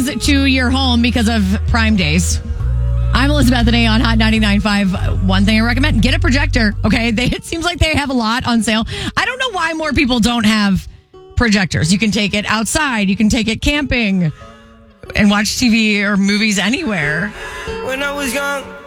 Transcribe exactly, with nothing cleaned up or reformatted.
comes to your home because of Prime Days. I'm Elizabeth today on Hot ninety-nine point five. One thing I recommend, get a projector, okay? They, it seems like they have a lot on sale. I don't know why more people don't have projectors. You can take it outside. You can take it camping and watch T V or movies anywhere. When I was young,